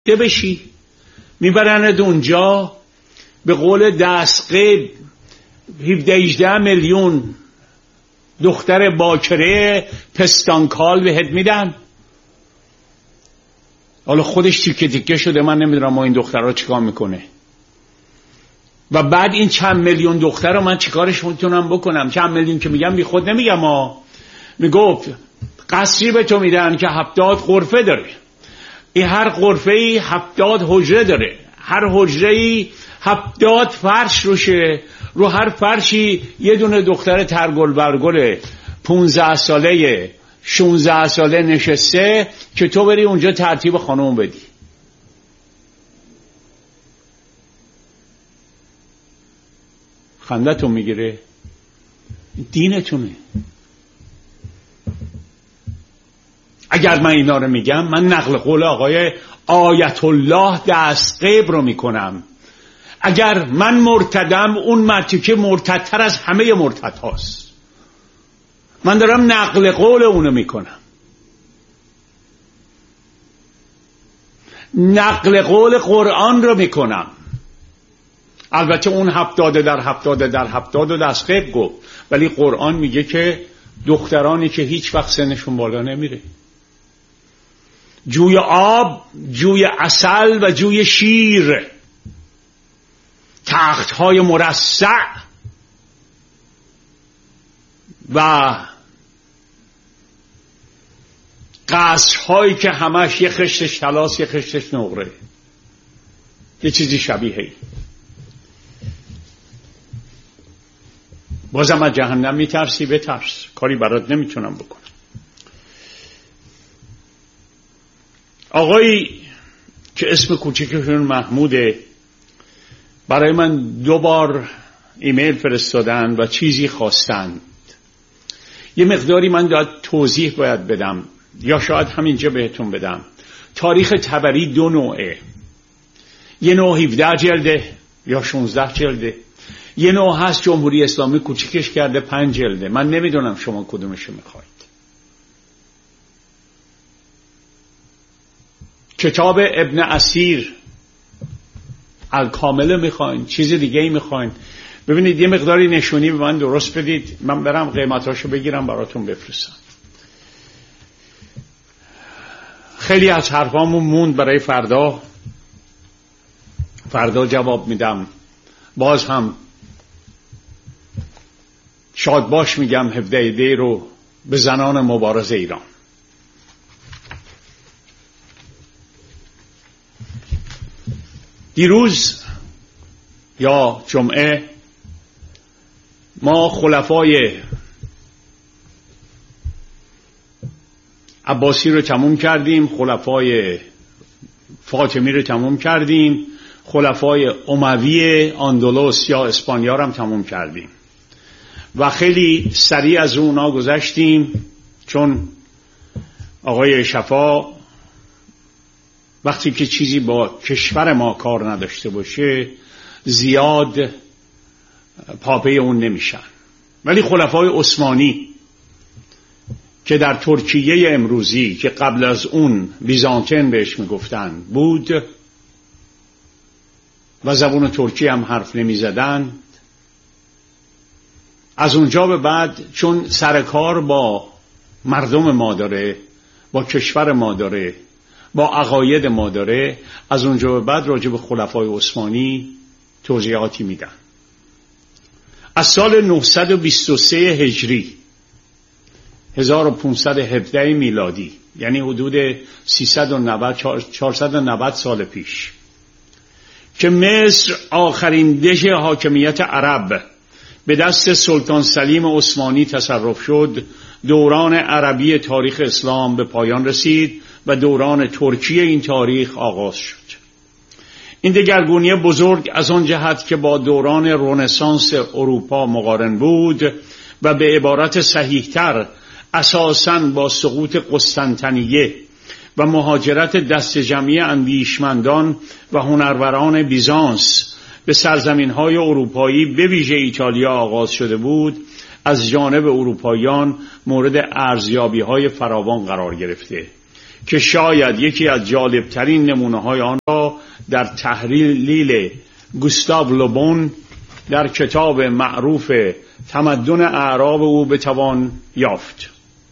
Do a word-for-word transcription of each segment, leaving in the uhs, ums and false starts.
بشی، میبرند اونجا. به قول دستقیب هفده هجده میلیون دختر باکره پستانکال بهت میدن. حالا خودش تیکه تیکه شده، من نمیدونم ما این دخترها چیکار میکنه. و بعد این چند میلیون دختر رو من چیکارش میتونم بکنم؟ چند میلیون که میگم بی خود نمیگم ها، میگفت قصری به تو میدن که هفتاد غرفه داره، این هر غرفه ای هفتاد حجره داره، هر حجره ای هفتاد فرش روشه، رو هر فرشی یه دونه دختر ترگل برگل پونزده ساله شونزده ساله نشسته که تو بری اونجا ترتیب خانوم بدی. خندتون میگیره؟ دینتونه. اگر من اینا رو میگم، من نقل قول آقای آیت الله دستقیب رو میکنم. اگر من مرتدم، اون مرتی که مرتدتر از همه مرتد هاست. من دارم نقل قول اونو میکنم، نقل قول قرآن رو میکنم. البته اون هفتاده در هفتاده در هفتاد و دستقیب گفت، ولی قرآن میگه که دخترانی که هیچ وقت سنشون بالا نمیره، جوی آب، جوی عسل و جوی شیر، تختهای مرصع و قصرهایی که همش یه خشتش طلاست یه خشتش نقره، یه چیزی شبیهی. بازم از جهنم میترسی؟ بترس، کاری برات نمیتونم بکنم. آقایی که اسم کوچکشون محموده برای من دو بار ایمیل فرستادن و چیزی خواستند. یه مقداری من داد توضیح باید بدم، یا شاید همینجا بهتون بدم. تاریخ طبری دو نوعه، یه نوع هفده جلده یا شانزده جلده، یه نوع هست جمهوری اسلامی کوچیکش کرده پنج جلده. من نمیدونم شما کدومشو میخواید. کتاب ابن اسیر الکامل میخواین، چیز دیگه ای میخواین؟ ببینید یه مقداری نشونی به من درست بدید، من برم قیمتاشو بگیرم براتون بفرستم. خیلی از حرفامون موند برای فردا، فردا جواب میدم. باز هم شاد باش میگم هفده دی رو به زنان مبارز ایران. دیروز یا جمعه ما خلفای عباسی رو تموم کردیم، خلفای فاطمی رو تموم کردیم، خلفای اموی اندلس یا اسپانیا رو هم تموم کردیم و خیلی سریع از اونا گذشتیم، چون آقای شفا وقتی که چیزی با کشور ما کار نداشته باشه زیاد پاپه اون نمیشن. ولی خلفای عثمانی که در ترکیه امروزی که قبل از اون بیزانتین بهش میگفتن بود و زبون ترکی هم حرف نمیزدن، از اونجا به بعد چون سرکار با مردم ما داره، با کشور ما داره، با عقاید ما داره، از اونجا به بعد راجع به خلفای عثمانی توضیحاتی میدن. از سال نهصد و بیست و سه هجری هزار و پانصد و هفده میلادی، یعنی حدود سیصد و نود چهارصد و نود سال پیش، که مصر آخرین دژ حاکمیت عرب به دست سلطان سلیم عثمانی تصرف شد، دوران عربی تاریخ اسلام به پایان رسید و دوران ترکی این تاریخ آغاز شد. این دگرگونی بزرگ از آن جهت که با دوران رنسانس اروپا مقارن بود و به عبارت صحیح‌تر اساساً با سقوط قسطنطنیه و مهاجرت دست جمعی اندیشمندان و هنروران بیزانس به سرزمین‌های اروپایی به ویژه ایتالیا آغاز شده بود، از جانب اروپاییان مورد ارزیابی‌های فراوان قرار گرفته. که شاید یکی از جالبترین نمونه های آن را در تحلیل گوستاو لوبون در کتاب معروف تمدن اعراب او بتوان یافت.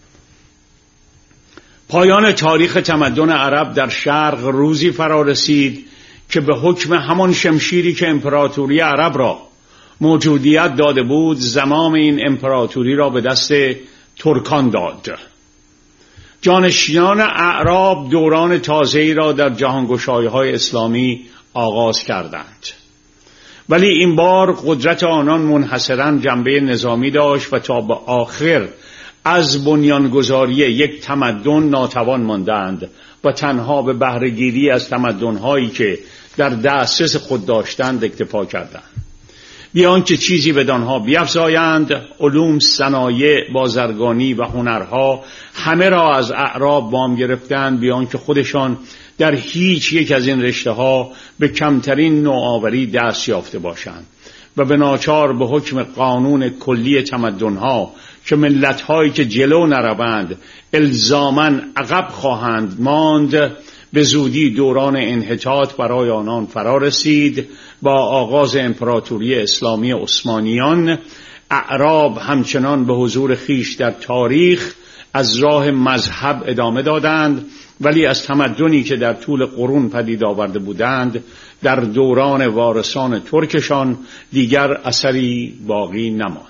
پایان تاریخ تمدن عرب در شرق روزی فرا رسید که به حکم همان شمشیری که امپراتوری عرب را موجودیت داده بود، زمام این امپراتوری را به دست ترکان داد. جانشینان اعراب دوران تازه‌ای را در جهانگشایی‌های اسلامی آغاز کردند، ولی این بار قدرت آنان منحصراً جنبه نظامی داشت و تا به آخر از بنیانگذاری یک تمدن ناتوان ماندند و تنها به بهره‌گیری از تمدن‌هایی که در دسترس خود داشتند اکتفا کردند. بی آنکه چیزی بدانها بیفزایند، علوم، صنایع، بازرگانی و هنرها همه را از اعراب وام گرفتند، بی آنکه خودشان در هیچ یک از این رشته‌ها به کمترین نوآوری دست یافته باشند و به ناچار به حکم قانون کلی تمدن‌ها که ملت‌هایی که جلو نروند الزاماً عقب خواهند ماند، به زودی دوران انحطاط برای آنان فرا رسید. با آغاز امپراتوری اسلامی عثمانیان، اعراب همچنان به حضور خیش در تاریخ از راه مذهب ادامه دادند، ولی از تمدنی که در طول قرون پدید آورده بودند در دوران وارثان ترکشان دیگر اثری باقی نماند.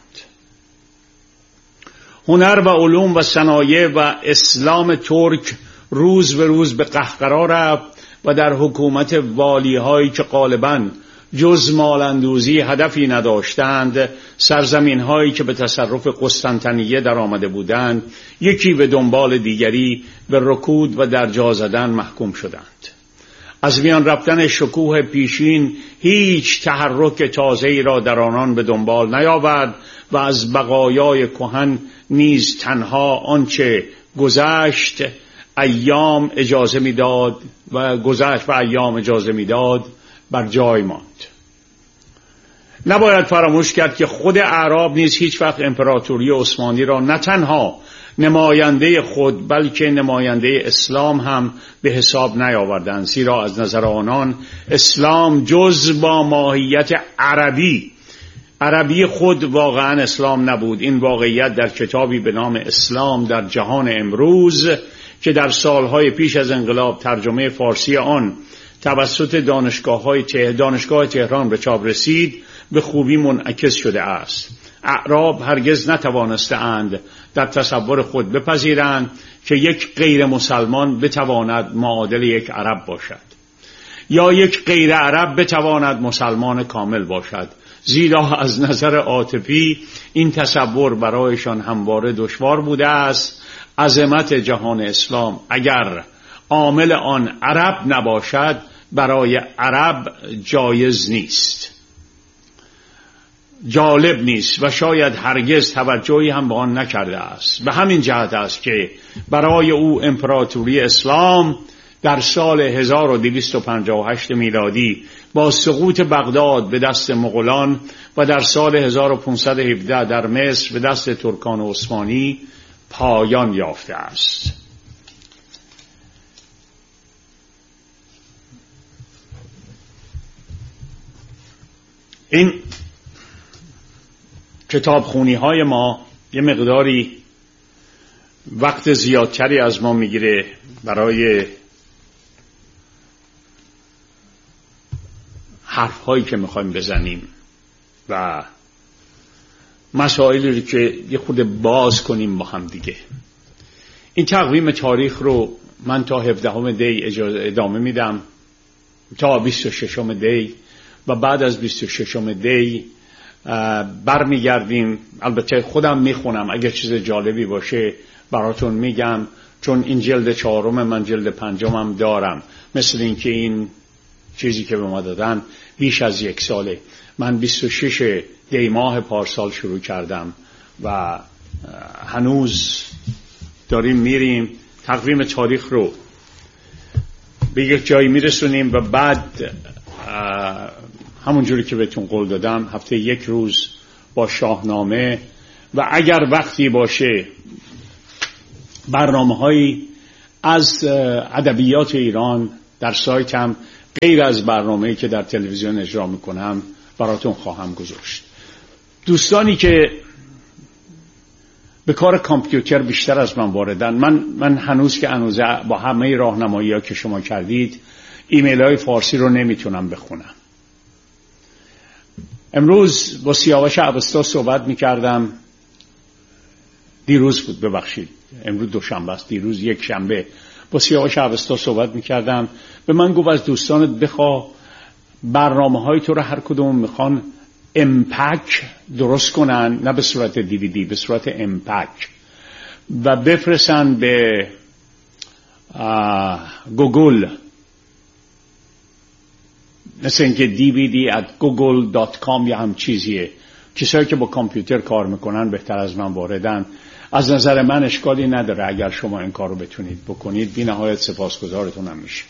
هنر و علوم و صنایع و اسلام ترک روز به روز به قهقرا رفت و در حکومت والی‌هایی که غالباً جز مالاندوزی هدفی نداشتند، سرزمین‌هایی که به تصرف قسطنطنیه در آمده بودند یکی به دنبال دیگری به رکود و در جا زدن محکوم شدند. از میان رفتن شکوه پیشین هیچ تحرک تازه‌ای را در آنان به دنبال نیاورد و از بقایای کهن نیز تنها آنچه گذشت ایام اجازه میداد و گذشت و ایام اجازه میداد بر جای ماند. نباید فراموش کرد که خود اعراب نیز هیچ وقت امپراتوری عثمانی را نه تنها نماینده خود بلکه نماینده اسلام هم به حساب نیاوردند، زیرا از نظر آنان اسلام جز با ماهیت عربی عربی خود واقعا اسلام نبود. این واقعیت در کتابی به نام اسلام در جهان امروز که در سالهای پیش از انقلاب ترجمه فارسی آن توسط دانشگاه‌های ته... دانشگاه تهران به چاپ رسید به خوبی منعکس شده است. اعراب هرگز نتوانستند در تصور خود بپذیرند که یک غیر مسلمان بتواند معادل یک عرب باشد یا یک غیر عرب بتواند مسلمان کامل باشد، زیرا از نظر عاطفی این تصور برایشان همواره دشوار بوده است. عظمت جهان اسلام اگر عامل آن عرب نباشد برای عرب جایز نیست، جالب نیست و شاید هرگز توجهی هم به آن نکرده است. به همین جهت است که برای او امپراتوری اسلام در سال هزار و دویست و پنجاه و هشت میلادی با سقوط بغداد به دست مغولان و در سال هزار و پانصد و هفده در مصر به دست ترکان عثمانی پایان یافته است. این کتابخوانی های ما یه مقداری وقت زیادتری از ما میگیره برای حرف هایی که میخوایم بزنیم و مسائلی که یه خود باز کنیم با هم دیگه. این تقویم تاریخ رو من تا هفدهم دی ادامه میدم تا بیست و ششم دی و بعد از بیست و ششم دی برمیگردیم. البته خودم میخونم، اگر چیز جالبی باشه براتون میگم، چون این جلد چهارم من جلد پنجمم دارم. مثل این که این چیزی که به ما دادن بیش از یک ساله. من بیست و شش دی ماه پارسال شروع کردم و هنوز داریم میریم. تقویم تاریخ رو به یک جایی میرسونیم و بعد همون جوری که بهتون قول دادم هفته یک روز با شاهنامه و اگر وقتی باشه برنامه هایی از ادبیات ایران در سایتم غیر از برنامه‌ای که در تلویزیون اجرا میکنم براتون خواهم گذاشت. دوستانی که به کار کامپیوتر بیشتر از من واردن، من من هنوز که هنوز با همه راهنمایی‌ها که شما کردید ایمیل‌های فارسی رو نمیتونم بخونم. امروز با سیاوش اوستا صحبت میکردم، دیروز بود ببخشید، امروز دوشنبه است، دیروز یک شنبه با سیاوش اوستا صحبت میکردم. به من گفت از دوستانت بخوا برنامه های تو رو هر کدوم میخوان امپک درست کنن، نه به صورت دیویدی، به صورت امپک، و بفرستن به گوگل، مثل اینکه دی وی دی ات گوگل دات کام یا هم چیزیه. کسایی که با کامپیوتر کار میکنن بهتر از من واردن. از نظر من اشکالی نداره اگر شما این کار رو بتونید بکنید، بی نهایت سپاسگزارتونم میشه.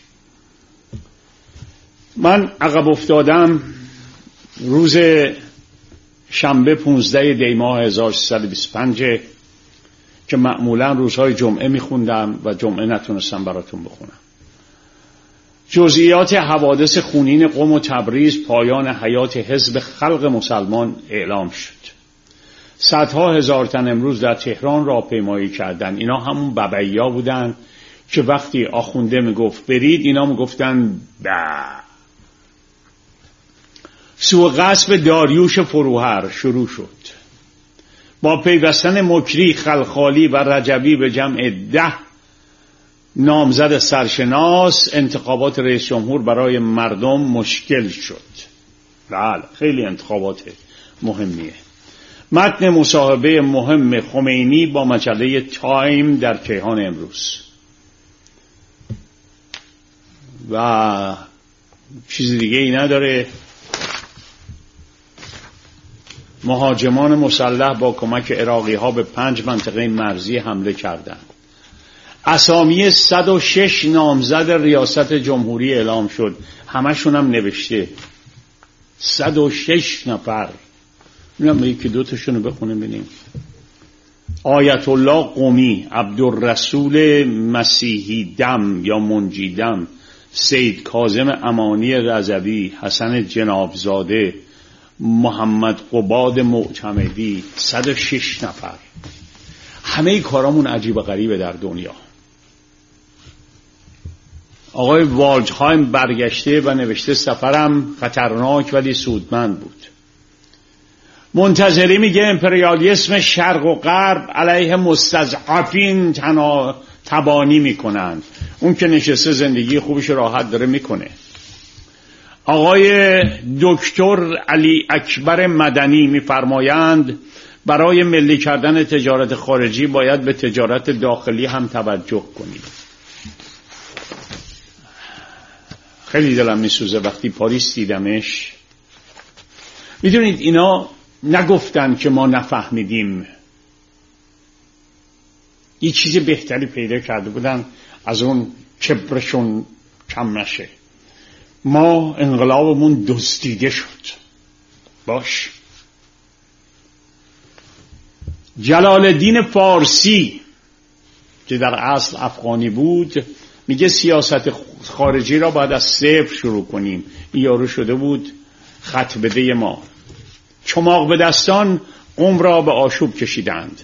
من عقب افتادم روز شنبه پانزده دی ماه هزار و سیصد و بیست و پنج که معمولا روزهای جمعه میخوندم و جمعه نتونستم براتون بخونم. جزئیات حوادث خونین قم و تبریز، پایان حیات حزب خلق مسلمان اعلام شد. صدها هزار تن امروز در تهران راهپیمایی کردن. اینا همون ببعیا بودن که وقتی آخونده میگفت برید، اینا میگفتن با. سوء قصب داریوش فروهر شروع شد. با پیوستن مکری، خلخالی و رجبی به جمع ده نامزد سرشناس، انتخابات رئیس جمهور برای مردم مشکل شد. بله، خیلی انتخابات مهمیه. متن مصاحبه مهم خمینی با مجله تایم در کیهان امروز. و چیز دیگه ای نداره. مهاجمان مسلح با کمک عراقی ها به پنج منطقه مرزی حمله کردند. اسامی صد و شش نامزد ریاست جمهوری اعلام شد. همشون هم نوشته صد و شش نفر. میگم یکی دو تاشون رو بخونیم ببینیم. آیت الله قمی، عبدالرسول مسیحی دم یا منجی دم، سید کاظم امانی رضوی، حسن جنابزاده، محمد قباد معتمدی، صد و شش نفر. همه کارامون عجیب و غریبه در دنیا. آقای والدهایم برگشته و نوشته سفرم خطرناک ولی سودمند بود. منتظری میگه امپریالیسم شرق و غرب علیه مستضعفین تنا تبانی میکنند. اون که نشسته زندگی خوبش راحت داره میکنه. آقای دکتر علی اکبر مدنی میفرمایند برای ملی کردن تجارت خارجی باید به تجارت داخلی هم توجه کنید. خیلی دلم میسوزه وقتی پاریس دیدمش. میدونید اینا نگفتن که ما نفهمیدیم، یه چیز بهتری پیدا کرده بودن از اون کبرشون کم نشه. ما انقلابمون دزدیده شد. باش. جلال الدین فارسی که در اصل افغانی بود میگه سیاست خارجی را باید از صفر شروع کنیم. این یارو شده بود خط بده ما. چماق به دستان قم را به آشوب کشیدند.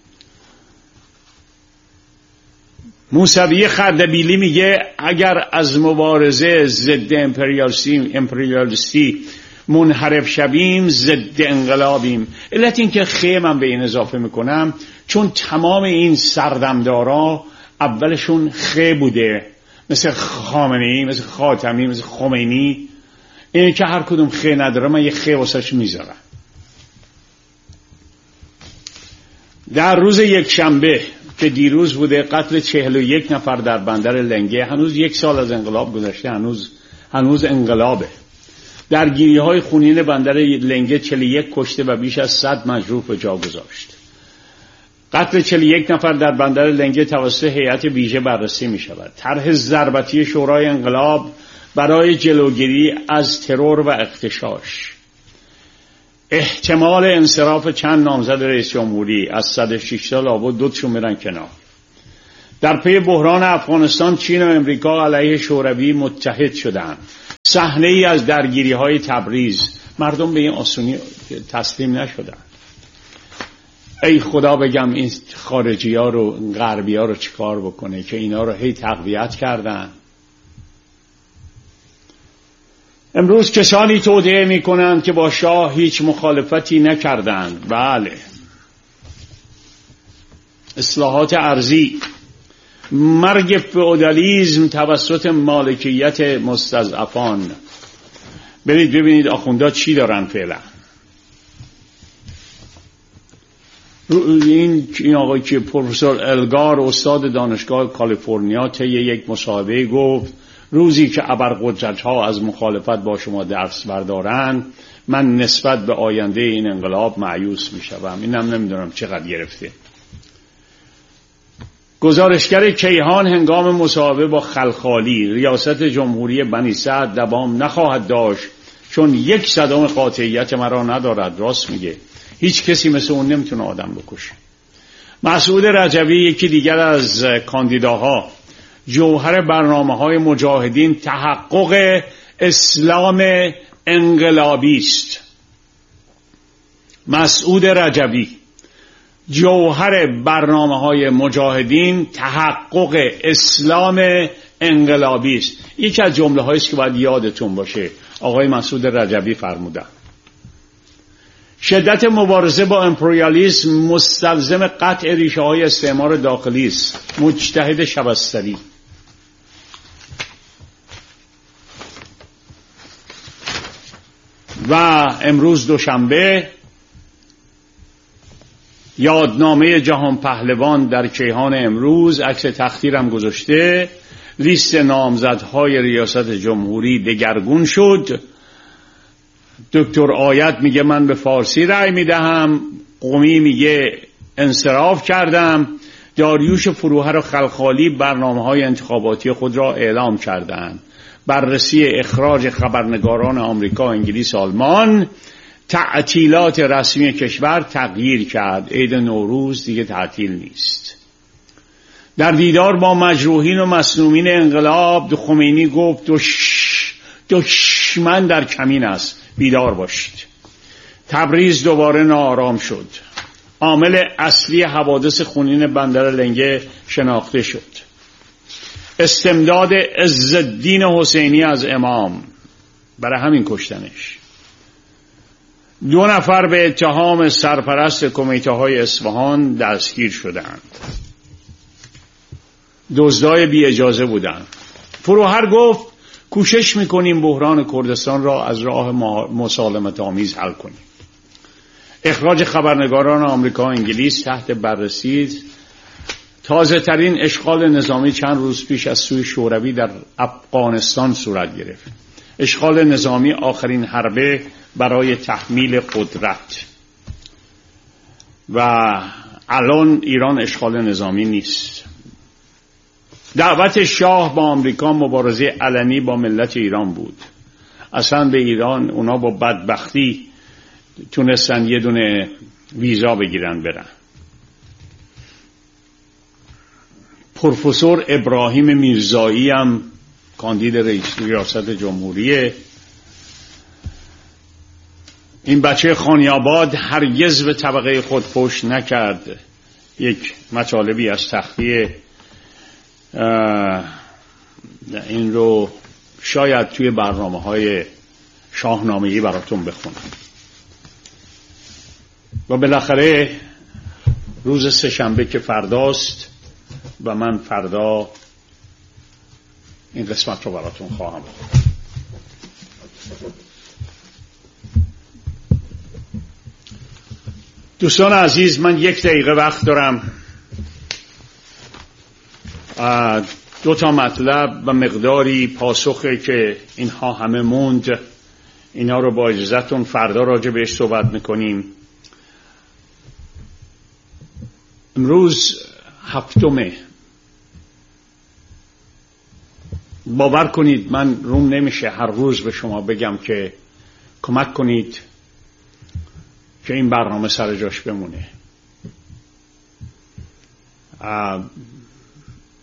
موسوی خردبیلی میگه اگر از مبارزه ضد امپریالیستی امپریالیستی منحرف شویم ضد انقلابیم. علت این که خیلی من به این اضافه میکنم چون تمام این سردمدارا اولشون خی بوده، مثل خامنه‌ای، مثل خاتمی، مثل خمینی. این که هر کدوم خی نداره من یه خی واسش میذارم. در روز یک شنبه که دیروز بوده قتل چهل و یک نفر در بندر لنگه. هنوز یک سال از انقلاب گذشته، هنوز هنوز انقلابه. درگیری های خونین بندر لنگه چهل و یک کشته و بیش از صد مجروح به جا گذاشت. قتل چهل و یک نفر در بندر لنگه توسط هیئت ویژه بررسی می شود. طرح ضربتی شورای انقلاب برای جلوگیری از ترور و اغتشاش. احتمال انصراف چند نامزد رئیس جمهوری از صد و شش تا لابد دوتشون میرن کنار. در پی بحران افغانستان چین و امریکا علیه شوروی متحد شدند. صحنه ای از درگیری های تبریز، مردم به این آسونی تسلیم نشدند. ای خدا بگم این خارجی ها رو، غربی ها رو چیکار بکنه که اینا رو هی تقویت کردن. امروز کسانی توطئه می کنند که با شاه هیچ مخالفتی نکردند. بله، اصلاحات ارضی، مرگ فئودالیسم توسط مالکیت مستضعفان. برید ببینید آخوندا چی دارن فعلا. این این آقای که پروفسور الگار استاد دانشگاه کالیفرنیا طی یک مصاحبه گفت روزی که ابرقدرت‌ها از مخالفت با شما درس بردارن من نسبت به آینده این انقلاب مایوس میشم. اینم نمیدونم چقدر گرفته. گزارشگر کیهان هنگام مصاحبه با خلخالی ریاست جمهوری بنی سعد دوام نخواهد داشت چون یک صدم قاطعیت مرا ندارد. راست میگه، هیچ کسی مثل اون نمیتونه آدم بکشه. مسعود رجبی یکی دیگر از کاندیداها، جوهر برنامه‌های مجاهدین تحقق اسلام انقلابی است. مسعود رجبی، جوهر برنامه‌های مجاهدین تحقق اسلام انقلابی است. یکی از جمله‌هایی است که باید یادتون باشه، آقای مسعود رجبی فرمودند. شدت مبارزه با امپریالیسم مستلزم قطع ریشه‌های استعمار داخلی است. مجتهد شبستری. و امروز دوشنبه یادنامه جهان پهلوان در کیهان امروز عکس تختیرم گذاشته. لیست نامزدهای ریاست جمهوری دگرگون شد. دکتر آیت میگه من به فارسی رأی میدهم، قمی میگه انصراف کردم. داریوش فروهر و خلخالی برنامه‌های انتخاباتی خود را اعلام کردند. بررسی اخراج خبرنگاران آمریکا، انگلیس، آلمان. تعطیلات رسمی کشور تغییر کرد. عید نوروز دیگه تعطیل نیست. در دیدار با مجروحین و مصدومین انقلاب خمینی گفت دش... دشمن در کمین است، بیدار باشید. تبریز دوباره ناآرام شد. عامل اصلی حوادث خونین بندر لنگه شناخته شد. استمداد عزالدین حسینی از امام، برای همین کشتنش. دو نفر به اتهام سرپرست کمیته های اصفهان دستگیر شدند. دزدای بی اجازه بودند. فروهر گفت کوشش میکنیم بحران کردستان را از راه مسالمت آمیز حل کنیم. اخراج خبرنگاران آمریکا و انگلیس تحت بررسی. تازه ترین اشغال نظامی چند روز پیش از سوی شوروی در افغانستان صورت گرفت. اشغال نظامی آخرین حربه برای تحمیل قدرت. و الان ایران اشغال نظامی نیست. دعوت شاه با آمریکا مبارزه علنی با ملت ایران بود. اصلا به ایران اونا با بدبختی تونستن یه دونه ویزا بگیرن برن. پروفسور ابراهیم میرزایی هم کاندید رئیس ریاست جمهوریه. این بچه خانیاباد هرگز به طبقه خود پشت نکرد. یک مطالبی از تخلیه این رو شاید توی برنامه های شاهنامه‌ای براتون بخونم. و بالاخره روز سه‌شنبه که فرداست و من فردا این قسمت رو براتون خواهم گفت. دوستان عزیز، من یک دقیقه وقت دارم. دو تا مطلب و مقداری پاسخه که اینها همه موند، اینا رو با اجازهتون فردا راجع بهش صحبت میکنیم. امروز هفتمه. باور کنید من روم نمیشه هر روز به شما بگم که کمک کنید که این برنامه سر جاش بمونه.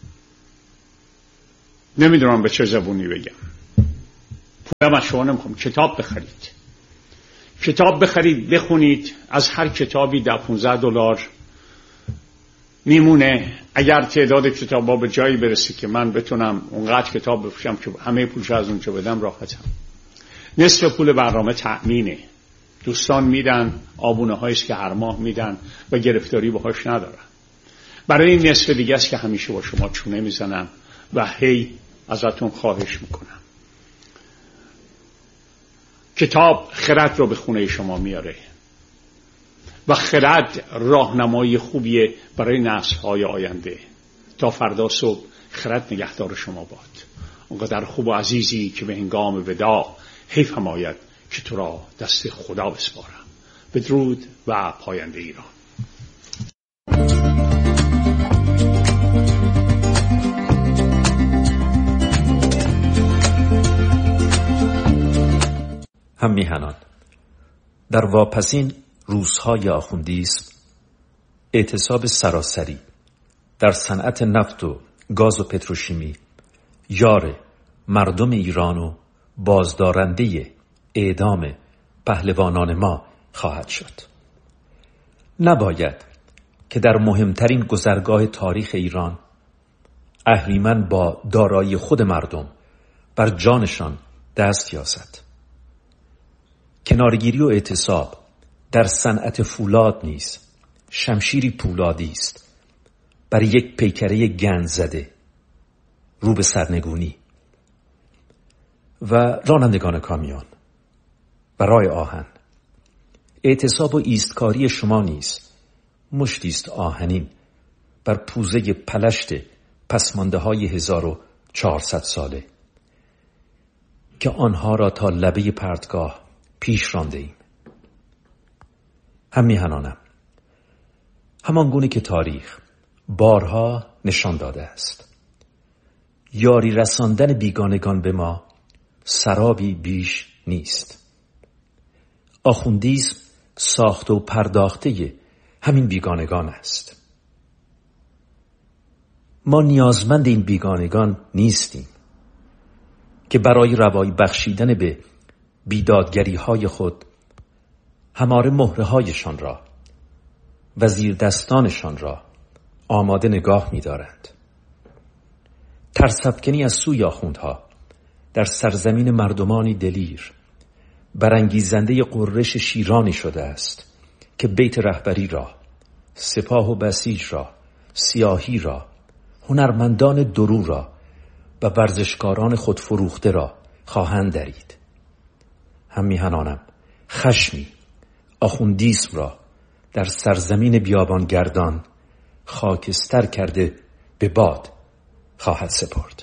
نمیدونم به چه زبونی بگم، پولم از شما نمیخوام. کتاب بخرید، کتاب بخرید بخونید. از هر کتابی ده پونزده دلار میمونه. اگر تعداد کتابا به جایی برسه که من بتونم اونقدر کتاب بفروشم که همه پولش از اونجا بدم، راحتم. نصف پول برنامه تأمینه، دوستان میدن، آبونه هاییست که هر ماه میدن و گرفتاری باهاش ندارن. برای این نصف دیگه است که همیشه با شما چونه میزنم و هی ازتون خواهش میکنم. کتاب خرد رو به خونه شما میاره و خرد راهنمایی خوبیه برای نسل‌های آینده. تا فردا صبح خرد نگهدار شما باد. اونقدر خوب و عزیزی که به هنگام وداع حیف هم آید که تو را دست خدا بسپارم. بدرود و پاینده ایران. هم میهنان، در واپسین روزهای آخوندیسم اعتصاب سراسری در صنعت نفت و گاز و پتروشیمی یار مردم ایران و بازدارنده اعدام پهلوانان ما خواهد شد. نباید که در مهمترین گذرگاه تاریخ ایران اهریمن با دارایی خود مردم بر جانشان دست یازد. کنارگیری و اعتصاب در صنعت فولاد نیز شمشیری پولادی است بر یک پیکره گند زده رو به سرنگونی. و رانندگان کامیون و راه آهن، اعتصاب و ایستکاری شما نیز مشتی است آهنین بر پوزه پلشت پسمانده های هزار و چهارصد ساله که آنها را تا لبه پرتگاه پیش رانده ایم. هم میهنانم، همان گونه که تاریخ بارها نشان داده است، یاری رساندن بیگانگان به ما سرابی بیش نیست. آخوندیسم ساخته و پرداخته همین بیگانگان است. ما نیازمند این بیگانگان نیستیم که برای روایی بخشیدن به بیدادگری های خود هماره مهره هایشان را و زیر دستانشان را آماده نگاه می دارند. ترس‌افکنی از سوی آخوندها در سرزمین مردمانی دلیر برانگیزنده قررش شیرانی شده است که بیت رهبری را، سپاه و بسیج را، سیاهی را، هنرمندان درو را و ورزشکاران خود فروخته را خواهند درید. هم میهنانم، خشمی آخوندیسم را در سرزمین بیابانگردان خاکستر کرده به باد خواهد سپرد.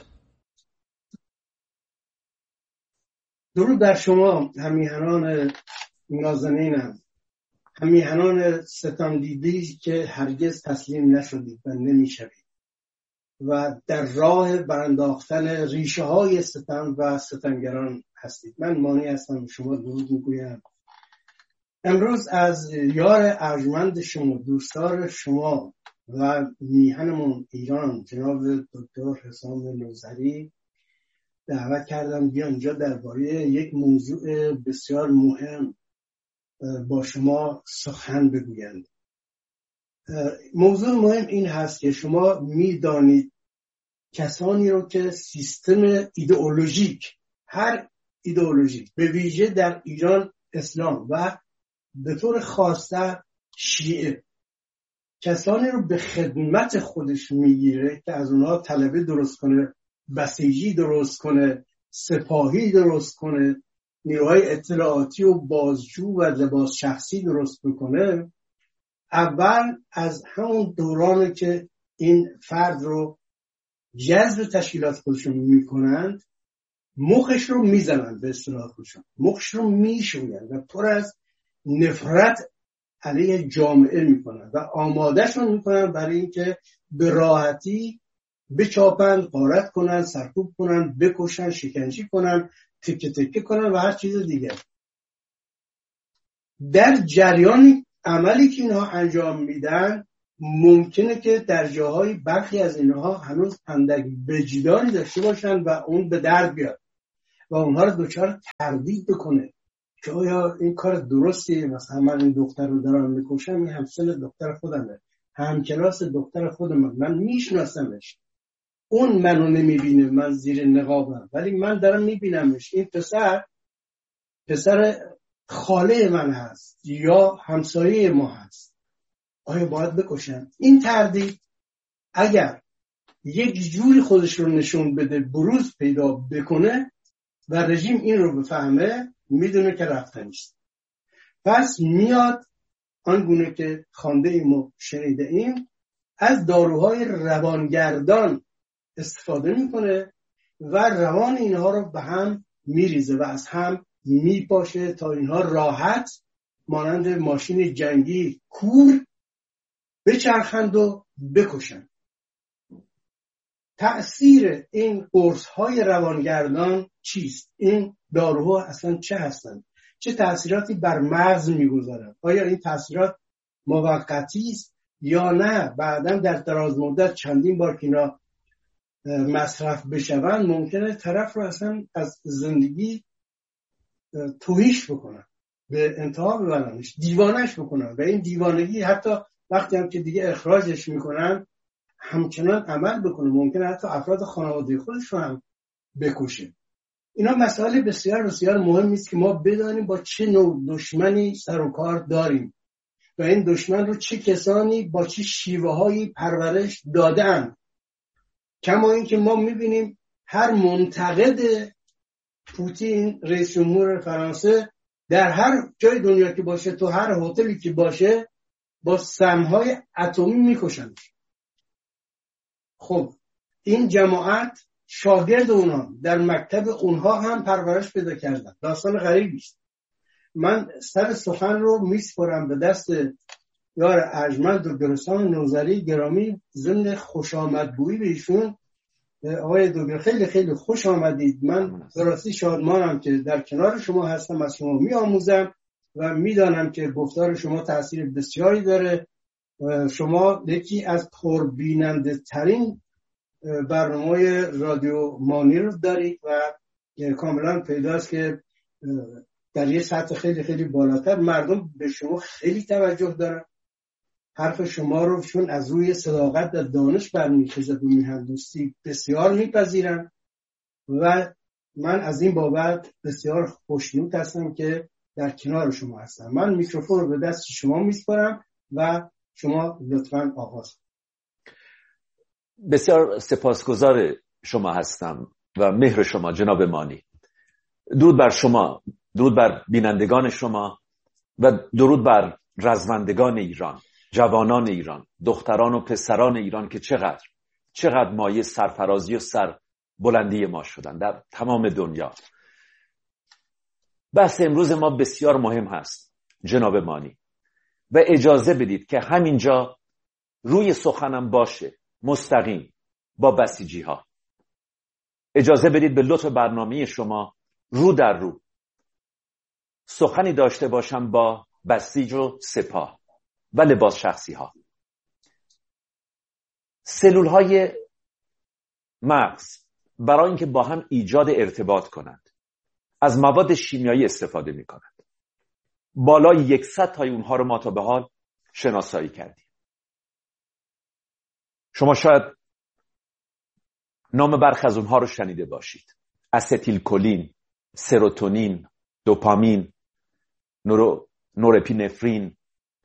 درود بر شما همیهنان نازنینم، همیهنان ستم دیدی که هرگز تسلیم نشدید و نمیشوید و در راه برانداختن ریشه های ستم و ستمگران هستید. من مانی هستم، شما درود میگویم. امروز از یار ارجمند شما، دوستدار شما و میهنمون ایران جناب دکتر حسام نوذری دعوت کردم بیا اینجا درباره یک موضوع بسیار مهم با شما سخن بگویند. موضوع مهم این هست که شما میدانید کسانی رو که سیستم ایدئولوژیک، هر ایدئولوژیک، به ویژه در ایران اسلام و به طور خاصه شیعه، کسانی رو به خدمت خودش میگیره که از اونها طلبه درست کنه، بسیجی درست کنه، سپاهی درست کنه، نیروهای اطلاعاتی و بازجو و لباس شخصی درست بکنه. اول از همون دورانی که این فرد رو جذب تشکیلات خودشون میکنند مخش رو میزنند، به اصطلاح خودشون مخش رو میشویند و پر از نفرت علیه جامعه میکنند و آمادهشون میکنند برای اینکه به راحتی بچاپن، غارت کنن، سرکوب کنن، بکشن، شکنجه کنن، تکه تکه کنن و هر چیز دیگه. در جریان عملی که اینها انجام میدن ممکنه که در جاهای برخی از اینها هنوز اندک وجدانی داشته باشن و اون به درد بیاد و اونها رو دچار تردید بکنه که آیا این کار درستیه. مثلا من این دختر رو دارم میکشم، این همسن دختر خودمه، همکلاس دختر خودم، من میشناسمش، اون منو نمیبینه، من زیر نقابم ولی من دارم میبینمش، این پسر پسر خاله من هست یا همسایه ما هست، آیا باید بکشم؟ این تردید اگر یک جوری خودش رو نشون بده، بروز پیدا بکنه و رژیم این رو بفهمه، میدونه که رفتن نیست. پس میاد آنگونه که خوانده ایم و شنیده ایم از داروهای روانگردان استفاده میکنه و روان اینها رو به هم میریزه و از هم میپاشه تا اینها راحت مانند ماشین جنگی کور بچرخند و بکشند. تأثیر این قرص‌های روانگردان چیست؟ این داروها اصلا چه هستند؟ چه تأثیراتی بر مغز میگذارند؟ آیا این تأثیرات موقتی است یا نه بعداً در دراز مدت چندین بار که اینا مصرف بشوند ممکنه طرف رو اصلا از زندگی توهیش بکنن، به انتها ببرنش، دیوانش بکنن و این دیوانگی حتی وقتی هم که دیگه اخراجش میکنن همچنان عمل بکنه، ممکنه حتی افراد خانواده خودش رو هم بکشه. اینا مسائل بسیار بسیار مهمی است که ما بدانیم با چه نوع دشمنی سر و کار داریم و این دشمن رو چه کسانی با چه شیوه هایی پرورش دادن. کما این که ما میبینیم هر منتقد پوتین رئیس جمهور فرانسه در هر جای دنیا که باشه، تو هر هتلی که باشه با سمهای اتمی میکشن. خب این جماعت شاگرد اونها در مکتب اونها هم پرورش پیدا کردن. داستان غریبی است. من سر سخن رو میسپرم به دست یار ارجمند دکتر نوذری گرامی ضمن خوش آمدگویی به ایشون. آقای دکتر خیلی خیلی خوش آمدید. من درستی شادمانم که در کنار شما هستم، از شما میآموزم و میدانم که گفتار شما تأثیر بسیاری داره. شما یکی از پربیننده ترین برنامه رادیو مانی رو دارید و کاملا پیداست که در یه سطح خیلی خیلی بالاتر مردم به شما خیلی توجه دارن. حرف شما رو چون از روی صداقت و دانش برمیخیزد و میهندوستی بسیار میپذیرن و من از این بابت بسیار خوشنود هستم که در کنار شما هستم. من میکروفون رو به دست شما میسپارم و شما لطفاً آغاز. بسیار سپاسگزار شما هستم و مهر شما جناب مانی. درود بر شما، درود بر بینندگان شما و درود بر رزمندگان ایران، جوانان ایران، دختران و پسران ایران که چقدر چقدر مایه سرفرازی و سر بلندی ما شدن در تمام دنیا. بحث امروز ما بسیار مهم هست جناب مانی و اجازه بدید که همینجا روی سخنم باشه مستقیم با بسیجی ها. اجازه بدید به لطف برنامه شما رو در رو سخنی داشته باشم با بسیج و سپاه و لباس شخصی ها. سلول های مغز برای اینکه با هم ایجاد ارتباط کنند از مواد شیمیایی استفاده می کنند. بالای صد تای اونها رو ما تا به حال شناسایی کردیم. شما شاید نام برخی از اونها رو شنیده باشید: استیل کلین، سروتونین، دوپامین، نورو نورپینفرین.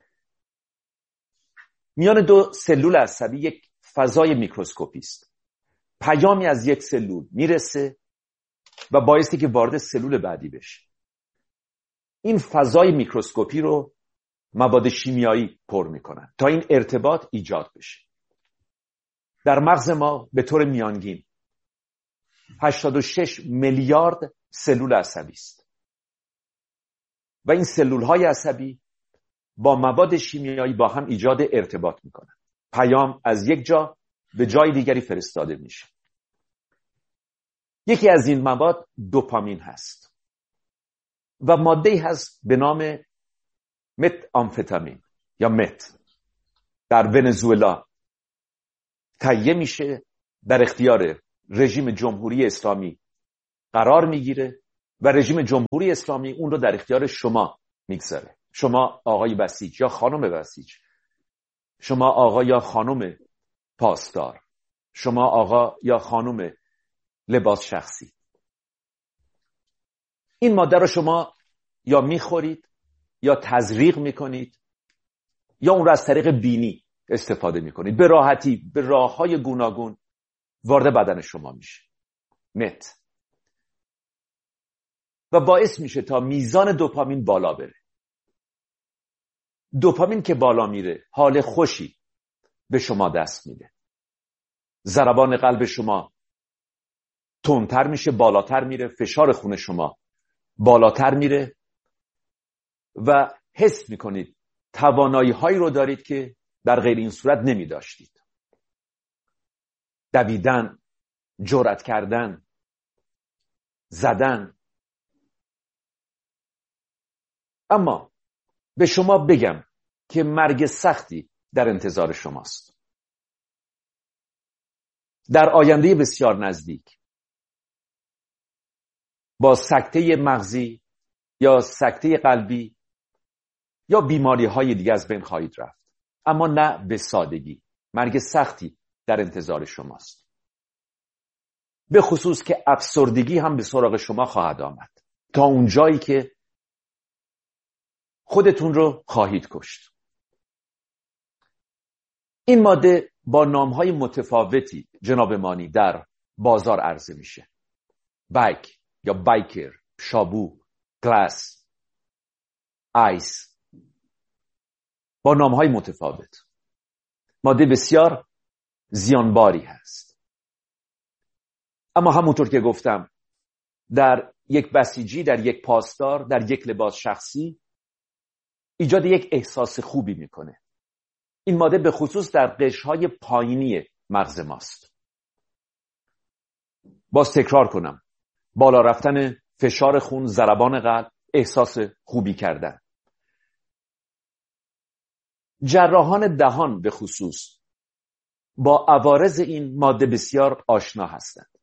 میان دو سلول عصبی یک فضای میکروسکوپی است. پیامی از یک سلول میرسه و بایستی که وارد سلول بعدی بشه. این فضای میکروسکوپی رو مواد شیمیایی پر میکنن تا این ارتباط ایجاد بشه. در مغز ما به طور میانگین هشتاد و شش میلیارد سلول عصبی است و این سلول های عصبی با مواد شیمیایی با هم ایجاد ارتباط میکنن. پیام از یک جا به جای دیگری فرستاده میشه. یکی از این مواد دوپامین هست و ماده‌ای هست به نام مت آمفتامین یا مت. در ونزوئلا تهیه میشه، در اختیار رژیم جمهوری اسلامی قرار میگیره و رژیم جمهوری اسلامی اون رو در اختیار شما میگذاره. شما آقای بسیج یا خانم بسیج، شما آقا یا خانم پاسدار، شما آقا یا خانم لباس شخصی، این ماده رو شما یا میخورید یا تزریق میکنید یا اون رو از طریق بینی استفاده میکنید. به راحتی به راههای گوناگون وارد بدن شما میشه مت و باعث میشه تا میزان دوپامین بالا بره. دوپامین که بالا میره حال خوشی به شما دست میده، ضربان قلب شما تندتر میشه، بالاتر میره، فشار خون شما بالاتر میره و حس میکنید توانایی هایی رو دارید که در غیر این صورت نمی داشتید. دویدن، جرأت کردن، زدن. اما به شما بگم که مرگ سختی در انتظار شماست. در آینده بسیار نزدیک با سکته مغزی یا سکته قلبی یا بیماری های دیگه از بین خواهید رفت، اما نه به سادگی. مرگ سختی در انتظار شماست، به خصوص که افسردگی هم به سراغ شما خواهد آمد تا اون جایی که خودتون رو خواهید کشت. این ماده با نامهای متفاوتی جناب مانی در بازار عرضه میشه. بایک یا بایکر، شابو، گلاس، آیس، با نامهای متفاوت. ماده بسیار زیانباری هست، اما همونطور که گفتم در یک بسیجی، در یک پاسدار، در یک لباس شخصی ایجاد یک احساس خوبی میکنه. این ماده به خصوص در قشرهای پایینی مغز ماست. باز تکرار کنم، بالا رفتن فشار خون، ضربان قلب، احساس خوبی کردن. جراحان دهان به خصوص با عوارض این ماده بسیار آشنا هستند.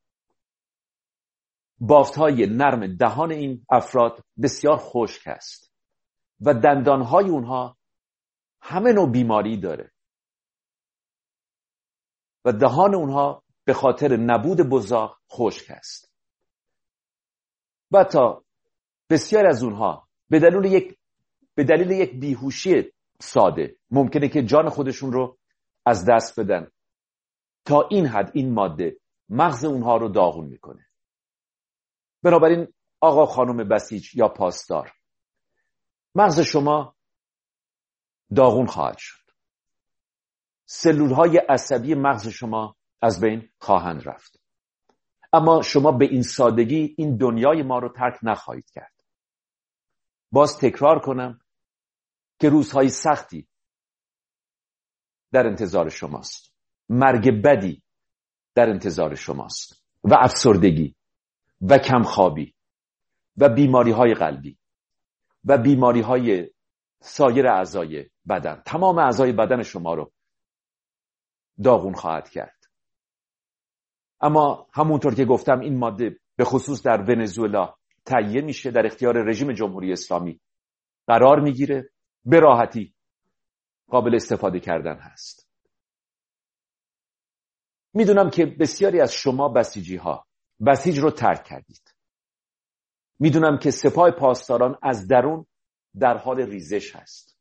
بافت‌های نرم دهان این افراد بسیار خشک است و دندان‌های اونها همه نوع بیماری داره و دهان اونها به خاطر نبود بزاق خشک است. و تا بسیار از اونها به دلیل یک به دلیل یک بیهوشی ساده ممکنه که جان خودشون رو از دست بدن. تا این حد این ماده مغز اونها رو داغون میکنه. بنابراین آقا خانم بسیج یا پاسدار، مغز شما داغون خواهد شد. سلولهای عصبی مغز شما از بین خواهند رفت. اما شما به این سادگی این دنیای ما رو ترک نخواهید کرد. باز تکرار کنم که روزهای سختی در انتظار شماست. مرگ بدی در انتظار شماست و افسردگی و کمخوابی و بیماری‌های قلبی و بیماری‌های سایر اعضای بدن. تمام اعضای بدن شما رو داغون خواهد کرد. اما همونطور که گفتم این ماده به خصوص در ونزوئلا تهیه میشه، در اختیار رژیم جمهوری اسلامی قرار میگیره، به راحتی قابل استفاده کردن هست. میدونم که بسیاری از شما بسیجی ها بسیج رو ترک کردید. میدونم که سپاه پاسداران از درون در حال ریزش هست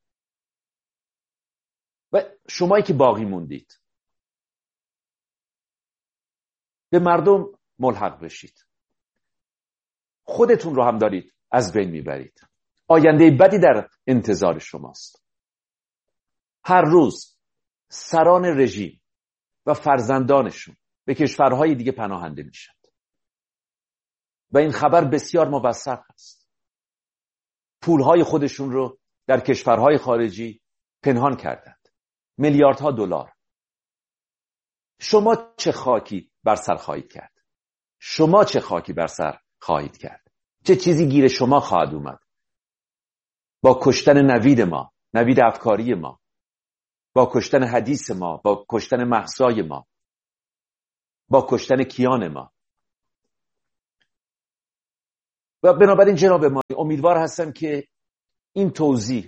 و شمایی که باقی موندید به مردم ملحق بشید. خودتون رو هم دارید از بین میبرید. آینده بدی در انتظار شماست. هر روز سران رژیم و فرزندانشون به کشورهای دیگه پناهنده میشن و این خبر بسیار موثق است. پولهای خودشون رو در کشورهای خارجی پنهان کردند. میلیاردها دلار. شما چه خاکی بر سر خواهید کرد؟ شما چه خاکی بر سر خواهید کرد؟ چه چیزی گیر شما خواهد اومد با کشتن نوید ما، نوید افکاری ما؟ با کشتن حدیث ما، با کشتن مهسای ما، با کشتن کیان ما. و بنابراین جناب ما امیدوار هستم که این توضیح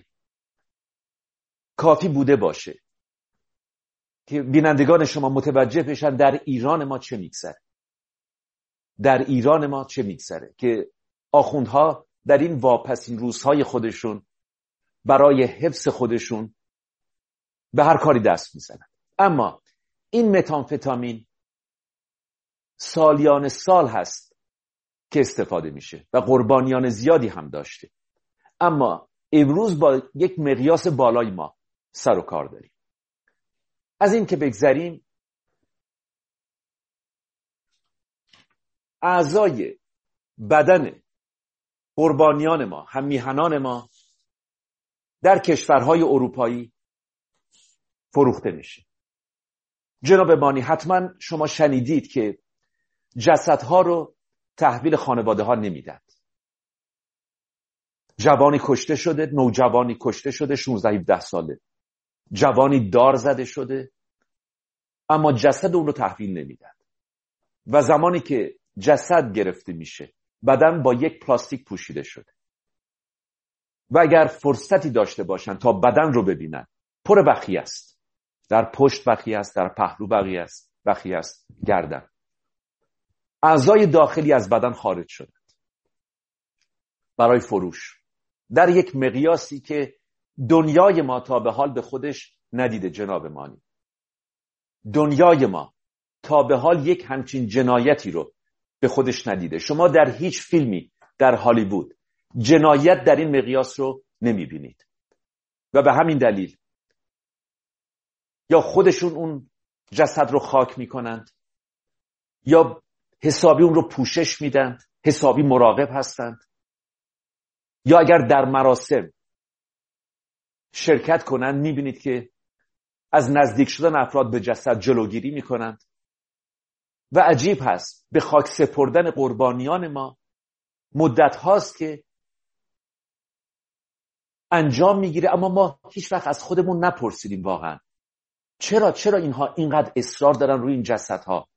کافی بوده باشه که بینندگان شما متوجه بشن در ایران ما چه میگذره، در ایران ما چه میگذره که آخوندها در این واپسین روزهای خودشون برای حفظ خودشون به هر کاری دست میزنن. اما این متامفتامین سالیان سال هست که استفاده میشه و قربانیان زیادی هم داشته، اما امروز با یک مقیاس بالای ما سر و کار داریم. از این که بگذریم، اعضای بدن قربانیان ما، هم میهنان ما در کشورهای اروپایی فروخته میشه. جناب بانی حتما شما شنیدید که جسدها رو تحویل خانواده ها نمیدن. جوانی کشته شده، نوجوانی کشته شده، شانزده هفده ساله، جوانی دار زده شده، اما جسد اون رو تحویل نمیدن. و زمانی که جسد گرفته میشه، بدن با یک پلاستیک پوشیده شده و اگر فرصتی داشته باشن تا بدن رو ببینن، پر بخیه است، در پشت بخیه است، در پهلو بخیه است، بخیه است، گردن. اعضای داخلی از بدن خارج شدند برای فروش در یک مقیاسی که دنیای ما تا به حال به خودش ندیده. جناب مانی، دنیای ما تا به حال یک همچین جنایتی رو به خودش ندیده. شما در هیچ فیلمی در هالیوود جنایت در این مقیاس رو نمیبینید و به همین دلیل یا خودشون اون جسد رو خاک میکنند یا حسابی اون رو پوشش میدند، حسابی مراقب هستند، یا اگر در مراسم شرکت کنند میبینید که از نزدیک شدن افراد به جسد جلوگیری میکنند. و عجیب هست به خاک سپردن قربانیان ما مدت هاست که انجام میگیره، اما ما هیچ وقت از خودمون نپرسیدیم واقعا چرا چرا اینها اینقدر اصرار دارن روی این جسدها.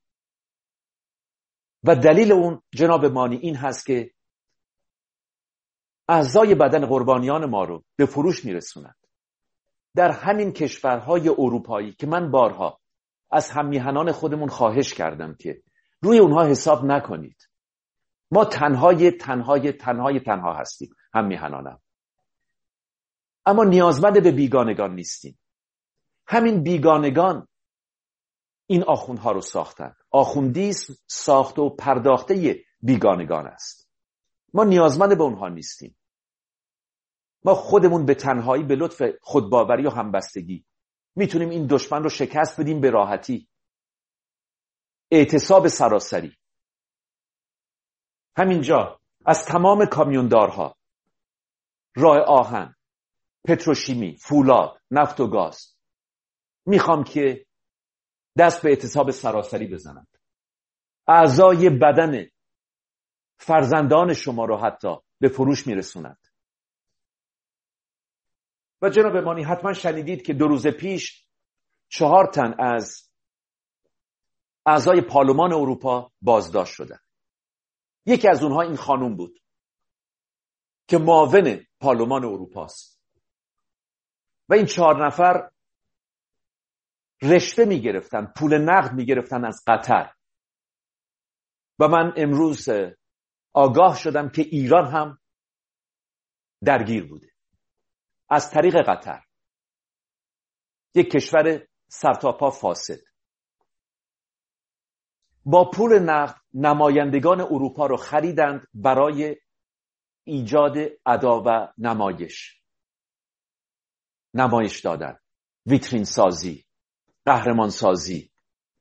و دلیل اون جناب مانی این هست که اعضای بدن قربانیان ما رو به فروش میرسونند در همین کشورهای اروپایی که من بارها از هم میهنان خودمون خواهش کردم که روی اونها حساب نکنید. ما تنهای تنهای تنهای تنها هستیم، هم میهنانم، اما نیازمند به بیگانگان نیستیم. همین بیگانگان این آخوندها رو ساختن. آخوندیسم ساخته و پرداخته بیگانگان است. ما نیازمند به اونها نیستیم. ما خودمون به تنهایی به لطف خودباوری و همبستگی میتونیم این دشمن رو شکست بدیم به راحتی. اعتصاب سراسری. همینجا از تمام کامیوندارها، راه آهن، پتروشیمی، فولاد، نفت و گاز میخوام که دست به اعتصاب سراسری بزنند. اعضای بدن فرزندان شما رو حتی به فروش میرسونند. و جناب مانی حتما شنیدید که دو روز پیش چهار تن از اعضای پارلمان اروپا بازداشت شدند. یکی از اونها این خانم بود که معاون پارلمان اروپا است و این چهار نفر رشوه میگرفتن، پول نقد میگرفتن از قطر. و من امروز آگاه شدم که ایران هم درگیر بوده از طریق قطر، یک کشور سرتاپا فاسد. با پول نقد نمایندگان اروپا رو خریدند برای ایجاد ادا و نمایش نمایش دادن، ویترین سازی، قهرمان سازی.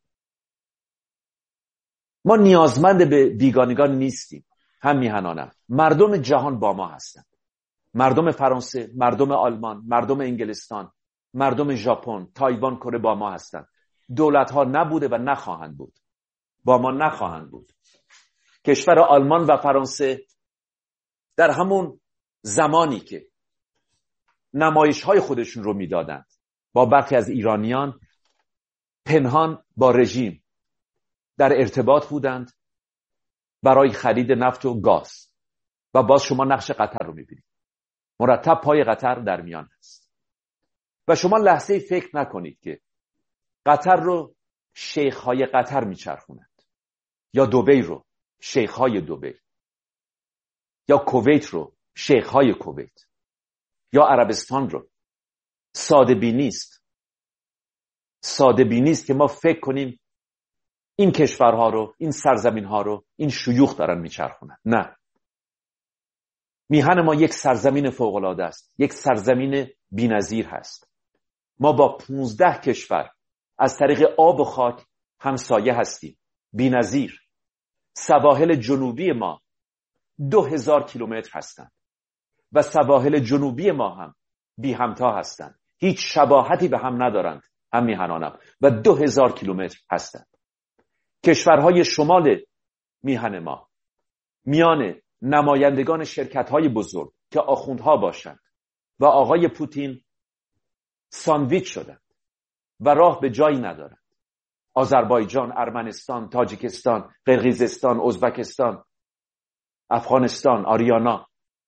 ما نیازمند به بیگانگان نیستیم. هم میهنانم، مردم جهان با ما هستند. مردم فرانسه، مردم آلمان، مردم انگلستان، مردم ژاپن، تایوان، کره با ما هستند. دولت ها نبوده و نخواهند بود، با ما نخواهند بود. کشور آلمان و فرانسه در همون زمانی که نمایش های خودشون رو میدادند با برخی از ایرانیان پنهان با رژیم در ارتباط بودند برای خرید نفت و گاز. و باز شما نقش قطر رو میبینید، مرتب پای قطر در میان است. و شما لحظه فکر نکنید که قطر رو شیخ‌های قطر میچرخونند، یا دبی رو شیخ‌های دبی، یا کویت رو شیخ‌های کویت، یا عربستان رو. ساده بینی است. ساده بینی است که ما فکر کنیم این کشورها رو، این سرزمین‌ها رو این شیوخ دارن میچرخونند. نه. میهن ما یک سرزمین فوق‌العاده است، یک سرزمین بی‌نظیر هست. ما با پونزده کشور از طریق آب و خاک همسایه هستیم، بی‌نظیر. سواحل جنوبی ما دو هزار کیلومتر هستند و سواحل جنوبی ما هم بی همتا هستند، هیچ شباهتی به هم ندارند هم میهنانم، و دو هزار کیلومتر هستند. کشورهای شمال میهن ما میان نمایندگان شرکت‌های بزرگ که آخوندها باشند و آقای پوتین ساندویچ شدند و راه به جایی ندارند. آذربایجان، ارمنستان، تاجیکستان، قرقیزستان، ازبکستان، افغانستان، آریانا.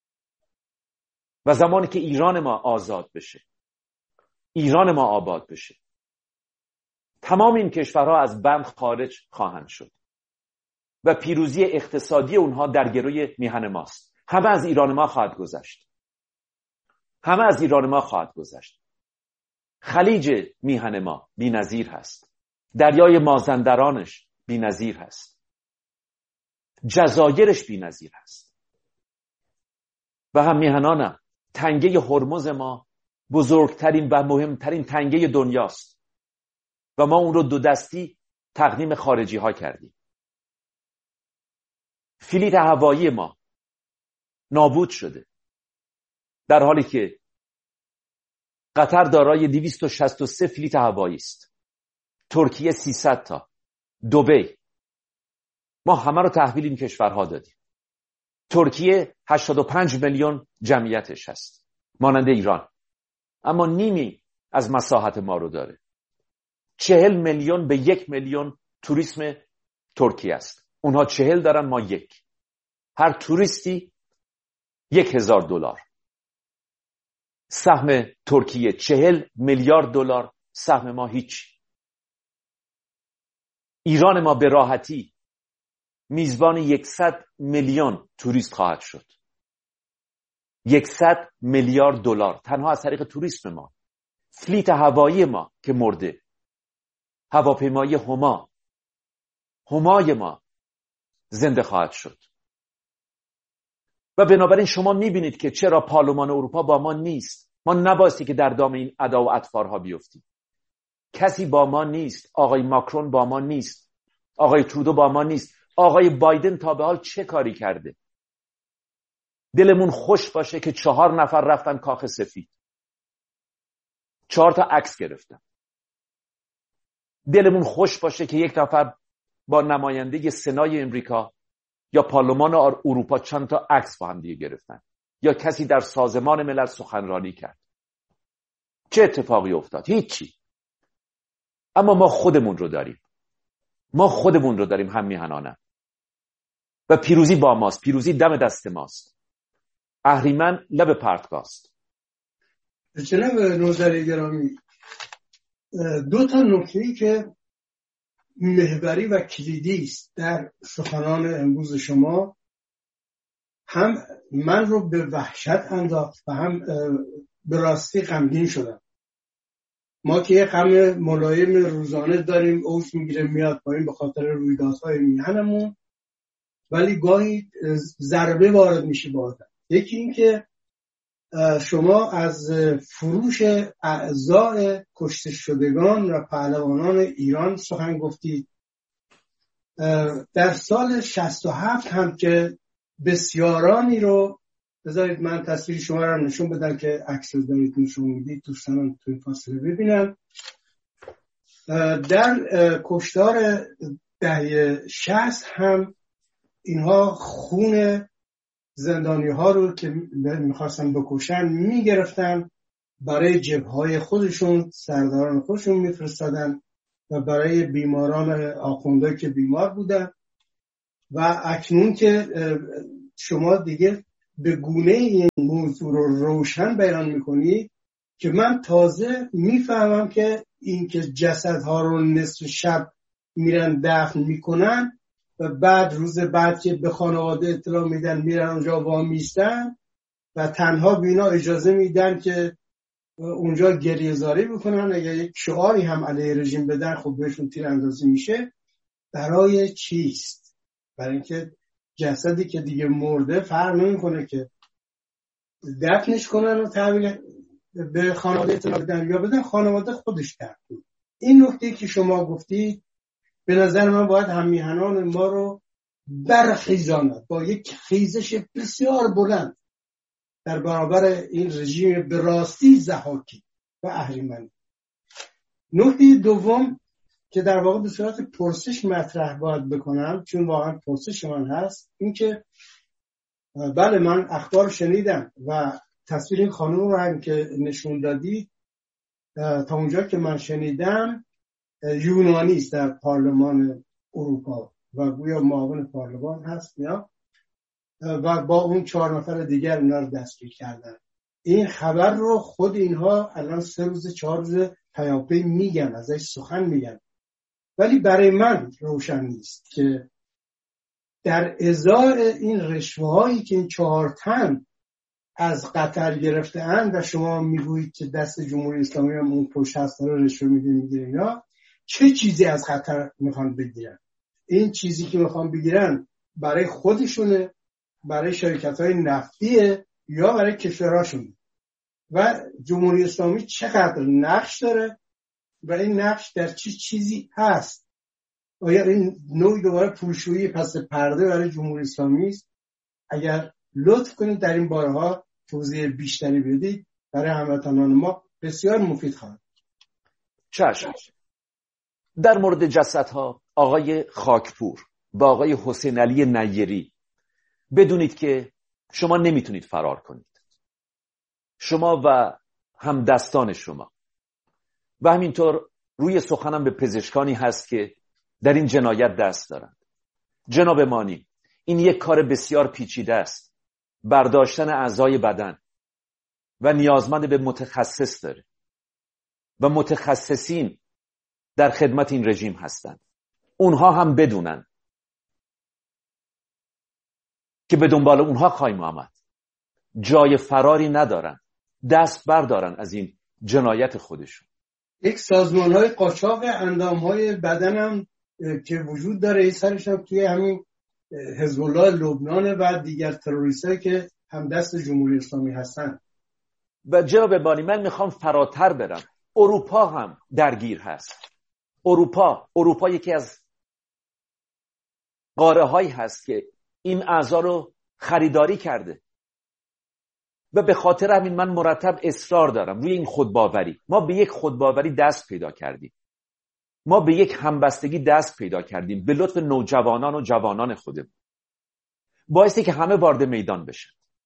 و زمانی که ایران ما آزاد بشه، ایران ما آباد بشه، تمام این کشورها از بند خارج خواهند شد و پیروزی اقتصادی اونها در گروی میهن ماست. همه از ایران ما خواهد گذشت. همه از ایران ما خواهد گذشت. خلیج میهن ما بی‌نظیر هست. دریای مازندرانش بی‌نظیر هست. جزایرش بی‌نظیر هست. و هم میهنانم، تنگه هرمز ما بزرگترین و مهمترین تنگه دنیاست و ما اون رو دو دستی تقدیم خارجی ها کردیم. فلیت هوایی ما نابود شده، در حالی که قطر دارای دویست و شصت و سه فلیت هوایی است، ترکیه سیصد تا، دبی. ما همه رو تحویل این کشورها دادیم. ترکیه هشتاد و پنج میلیون جمعیتش هست، مانند ایران، اما نیمی از مساحت ما رو داره. چهل میلیون به یک میلیون توریسم ترکیه است. اونها چهل دارن، ما یک. هر توریستی یک هزار دلار. سهم ترکیه چهل میلیارد دلار، سهم ما هیچ. ایران ما به راحتی میزبان یکصد میلیون توریست خواهد شد. یکصد میلیارد دلار تنها از طریق توریسم ما. فلیت هوایی ما که مرده، هواپیمایی هما، همای ما زنده خواهد شد. و بنابراین شما میبینید که چرا پارلمان اروپا با ما نیست. ما نبایستی که در دام این ادا و اطفارها بیفتیم. کسی با ما نیست. آقای ماکرون با ما نیست. آقای ترودو با ما نیست. آقای بایدن تا به حال چه کاری کرده؟ دلمون خوش باشه که چهار نفر رفتن کاخ سفید، چهار تا عکس گرفتن. دلمون خوش باشه که یک نفر با نماینده سنای امریکا یا پارلمان اروپا چند تا عکس با هم دیگه گرفتن، یا کسی در سازمان ملل سخنرانی کرد. چه اتفاقی افتاد؟ هیچی. اما ما خودمون رو داریم. ما خودمون رو داریم هم میهنانم. و پیروزی با ماست. پیروزی دم دست ماست. اهریمن لب پرتگاست. جناب نوذری گرامی، دو تا نکته‌ای که محوری و کلیدی است در سخنان امروز شما، هم من رو به وحشت انداخت و هم به راستی غمگین شدم. ما که یه غم ملایم روزانه داریم، اوج میگیره میاد پایین به خاطر رویدادهای میهنمون، ولی گاهی ضربه وارد میشه با آدم. یکی این که شما از فروش اعضاء کشته شدگان و پهلوانان ایران سخن گفتید. در سال شصت و هفت هم که بسیارانی رو، بذارید من تصویر شما رو نشون بدم که عکس رو دارید نشون میدید، دوستان توی فاصله ببینن. در کشتار دهه شصت هم اینها خون زندانی ها رو که میخواستن بکشن میگرفتن برای جبهه‌های خودشون سرداران خودشون میفرستادن و برای بیماران آخونده که بیمار بودن. و اکنون که شما دیگه به گونه این موضوع رو روشن بیان میکنی که من تازه میفهمم که این که جسدها رو نصف شب میرن دفن میکنن و بعد روز بعد که به خانواده اطلاع میدن میرن اونجا وامیستن و تنها بینا اجازه میدن که اونجا گریه‌زاری بکنن. اگر یک شعاری هم علیه رژیم بدن خب بهشون تیر اندازی میشه. برای چیست؟ برای اینکه جسدی که دیگه مرده فرق نمیکنه که دفنش کنن و تحویل به خانواده اطلاع بدن یا بدن خانواده خودش دفن. این نکته که شما گفتید به نظر من باید هممیهنان ما رو برخیزاند با یک خیزش بسیار بلند در برابر این رژیم به راستی ضحاکی و اهریمنی. نکته دوم که در واقع به صورت پرسش مطرح باید بکنم، چون واقعا پرسش من هست، این که بله من اخبار شنیدم و تصویر این خانم رو هم که نشون دادی تا اونجا که من شنیدم یونانی است در پارلمان اروپا و گویا معاون پارلمان هست یا و با اون چهار نفر دیگر اینا رو دستگیر کردن. این خبر رو خود اینها الان سه روز چهار روز پیاپی میگن، ازش سخن میگن، ولی برای من روشن نیست که در ازای این رشوه‌هایی که این چهار تن از قطر گرفته‌اند و شما میگویید که دست جمهوری اسلامی هم اون پشت هست داره رشوه میده میگیره، اینا چه چیزی از قطر میخوان بگیرن؟ این چیزی که میخوان بگیرن برای خودشونه، برای شرکت‌های نفتیه یا برای کشوراشون؟ و جمهوری اسلامی چقدر نقش داره و این نقش در چه چی چیزی هست؟ آیا این نوع دوباره پولشویی پس پرده برای جمهوری اسلامی است؟ اگر لطف کنید در این بارها توضیح بیشتری بدید برای هموطنان ما بسیار مفید خواهد. چشم. در مورد جسدها آقای خاکپور با آقای حسین علی نیری بدونید که شما نمیتونید فرار کنید. شما و همدستان شما و همینطور روی سخنم به پزشکانی هست که در این جنایت دست دارند. جناب مانی، این یک کار بسیار پیچیده است. برداشتن اعضای بدن و نیازمند به متخصص داره و متخصصین در خدمت این رژیم هستند. اونها هم بدونن که به دنبال اونها خواهیم آمد. جای فراری ندارن. دست بردارن از این جنایت خودشون. یک سازمان های قاچاق اندام های بدن هم که وجود داره، این سرش هم توی همین حزب الله لبنان و دیگر تروریست هایی که هم دست جمهوری اسلامی هستن. و جناب بانی من میخوام فراتر برم. اروپا هم درگیر هست. اروپا اروپا یکی از قاره هایی هست که این اعضا رو خریداری کرده و به خاطر همین من مرتب اصرار دارم روی این خودباوری. ما به یک خودباوری دست پیدا کردیم. ما به یک همبستگی دست پیدا کردیم به لطف نوجوانان و جوانان خودمون. باعثی که همه وارد میدان بشن.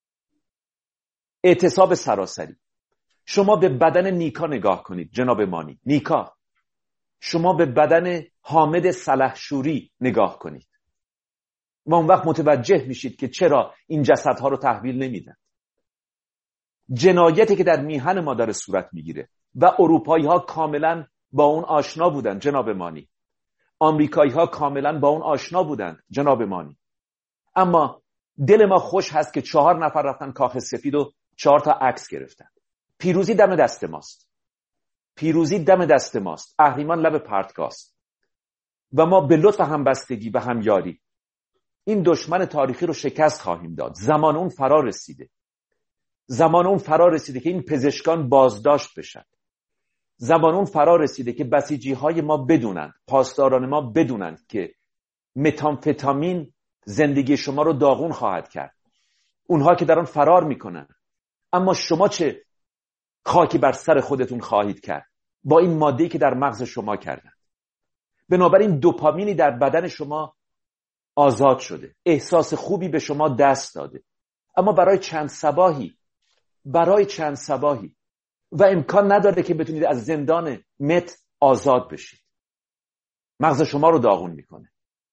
اعتصاب سراسری. شما به بدن نیکا نگاه کنید جناب مانی. نیکا. شما به بدن حامد سلحشوری نگاه کنید و اون وقت متوجه میشید که چرا این جسدها رو تحویل نمیدن. جنایتی که در میهن ما داره صورت میگیره و اروپایی ها کاملا با اون آشنا بودن جناب مانی. آمریکایی ها کاملا با اون آشنا بودن جناب مانی. اما دل ما خوش هست که چهار نفر رفتن کاخ سفید و چهار تا عکس گرفتن. پیروزی دم دست ماست. پیروزی دم دست ماست. اهریمن لب پرتگاست. و ما به لطف همبستگی و همیاری این دشمن تاریخی رو شکست خواهیم داد. زمان اون فرا رسیده. زمان اون فرا رسیده که این پزشکان بازداشت بشن. زمان اون فرا رسیده که بسیجی های ما بدونن، پاسداران ما بدونن که متامفتامین زندگی شما رو داغون خواهد کرد. اونها که در آن فرار میکنن. اما شما چه خاکی بر سر خودتون خواهید کرد با این ماده‌ای که در مغز شما کردن. بنابراین دوپامینی در بدن شما آزاد شده. احساس خوبی به شما دست داده. اما برای چند صباحی برای چند صباحی و امکان نداره که بتونید از زندان مت آزاد بشید. مغز شما رو داغون میکنه.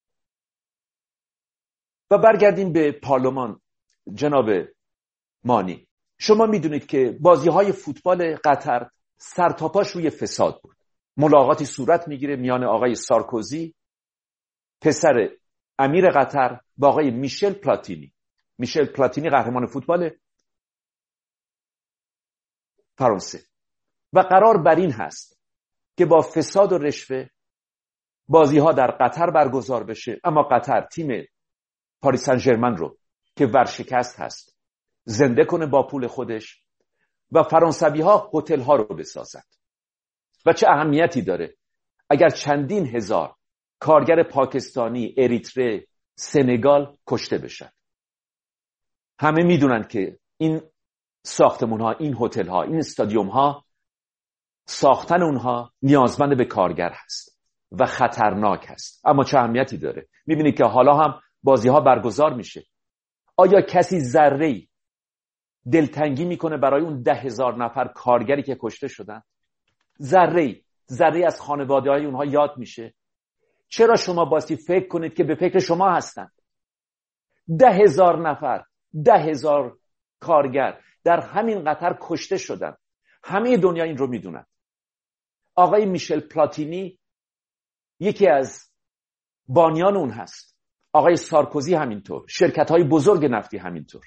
و برگردیم به پارلمان. جناب مانی، شما میدونید که بازی‌های فوتبال قطر سرتاپاش روی فساد بود. ملاقاتی صورت میگیره میان آقای سارکوزی پسر امیر قطر با آقای میشل پلاتینی. میشل پلاتینی قهرمان فوتبال فرانسه. و قرار بر این هست که با فساد و رشوه بازی‌ها در قطر برگزار بشه، اما قطر تیم پاریس سن ژرمن رو که ورشکست هست زنده کنه با پول خودش و فرانسوی‌ها هتل‌ها رو بسازند. و چه اهمیتی داره اگر چندین هزار کارگر پاکستانی، اریتره، سنگال کشته بشن؟ همه میدونن که این ساختمان‌ها، این هتل‌ها، این استادیوم‌ها، ساختن اونها نیازمند به کارگر هست و خطرناک هست. اما چه اهمیتی داره؟ میبینید که حالا هم بازی‌ها برگزار میشه. آیا کسی ذره‌ای دلتنگی میکنه برای اون ده هزار نفر کارگری که کشته شدن؟ ذره‌ای ذره‌ای از خانواده‌های اونها یاد میشه؟ چرا شما باستی فکر کنید که به فکر شما هستن؟ ده هزار نفر، ده هزار کارگر در همین قطر کشته شدن. همه دنیا این رو میدونن. آقای میشل پلاتینی یکی از بانیان اون هست. آقای سارکوزی همینطور. شرکت‌های بزرگ نفتی همینطور.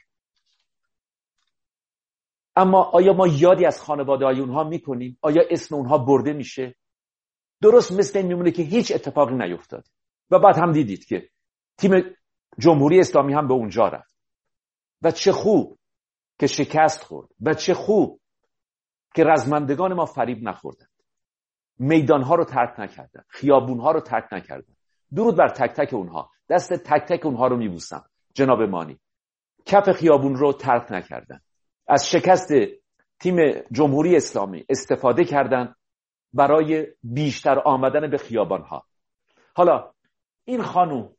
اما آیا ما یادی از خانواده‌های اونها میکنیم؟ آیا اسم اونها برده میشه؟ درست مثل این میمونه که هیچ اتفاقی نیفتاد. و بعد هم دیدید که تیم جمهوری اسلامی هم به اونجا رفت. و چه خوب که شکست خورد. و چه خوب که رزمندگان ما فریب نخوردند. میدانها رو ترک نکردند. خیابونها رو ترک نکردند. درود بر تک تک اونها. دست تک تک اونها رو میبوسم. جناب مانی، کف خیابون رو ترک نکردند. از شکست تیم جمهوری اسلامی استفاده کردند برای بیشتر آمدن به خیابانها. حالا این خانوم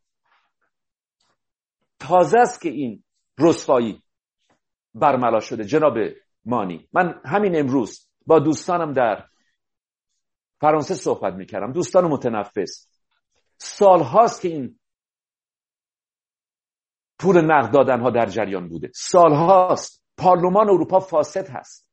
تازه است که این رسوایی برملا شده. جناب مانی، من همین امروز با دوستانم در فرانسه صحبت میکردم، دوستان متنفس. سال هاست که این پول نقد دادن ها در جریان بوده. سال هاست پارلمان اروپا فاسد هست.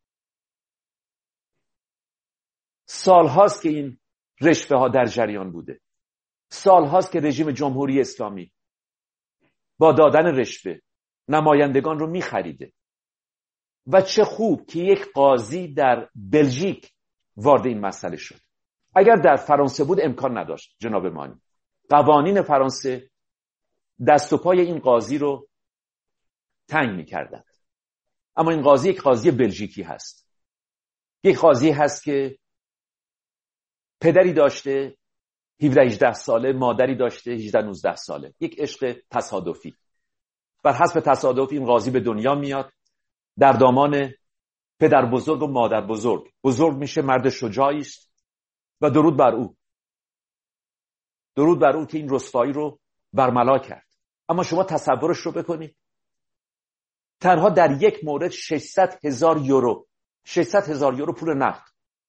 سال هاست که این رشوه ها در جریان بوده. سال هاست که رژیم جمهوری اسلامی با دادن رشوه نمایندگان رو میخریده. و چه خوب که یک قاضی در بلژیک وارد این مسئله شد. اگر در فرانسه بود امکان نداشت. جناب مانی، قوانین فرانسه دست و پای این قاضی رو تنگ میکردند. اما این قاضی یک قاضی بلژیکی هست. یک قاضی هست که پدری داشته هفده هجده ساله، مادری داشته هجده نوزده ساله. یک عشق تصادفی. بر حسب تصادف این قاضی به دنیا میاد، در دامان پدر بزرگ و مادر بزرگ بزرگ میشه. مرد شجاعی است و درود بر او. درود بر او که این رسوایی رو برملا کرد. اما شما تصورش رو بکنید، تنها در یک مورد ششصد هزار یورو ششصد هزار یورو پول نقد.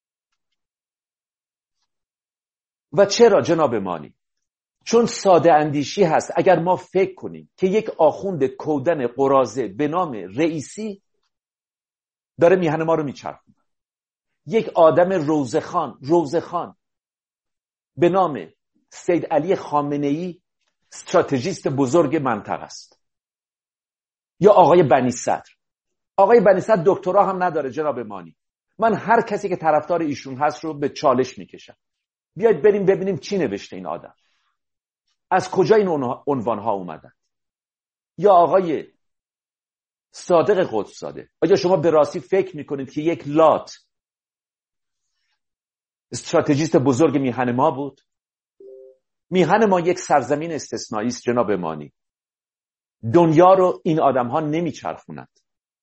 و چرا جناب مانی؟ چون ساده اندیشی هست. اگر ما فکر کنیم که یک آخوند کودن قراضه به نام رئیسی داره میهن ما رو میچرخونه، یک آدم روزخان روزخان به نام سید علی خامنه‌ای استراتژیست بزرگ منطقه است، یا آقای بنی صدر. آقای بنی صدر دکترا هم نداره جناب مانی. من هر کسی که طرفدار ایشون هست رو به چالش میکشم. بیاید بریم ببینیم چی نوشته این آدم، از کجا این عنوان ها اومدن. یا آقای صادق قدس‌زاده، آیا شما به راستی فکر میکنید که یک لات استراتژیست بزرگ میهن ما بود؟ میهن ما یک سرزمین استثنایی است جناب مانی. دنیا رو این آدم ها نمیچرخونند.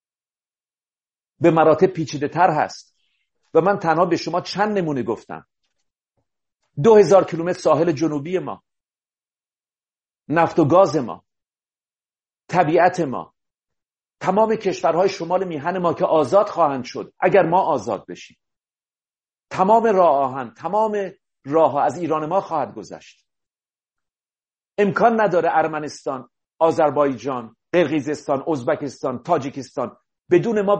به مراتب پیچیده تر هست. و من تنها به شما چند نمونه گفتم. دو هزار کیلومتر ساحل جنوبی ما، نفت و گاز ما، طبیعت ما، تمام کشورهای شمال میهن ما که آزاد خواهند شد اگر ما آزاد بشیم. تمام راه آهن، تمام راه ها از ایران ما خواهد گذشت. امکان نداره ارمنستان، آذربایجان، قرقیزستان، ازبکستان، تاجیکستان بدون ما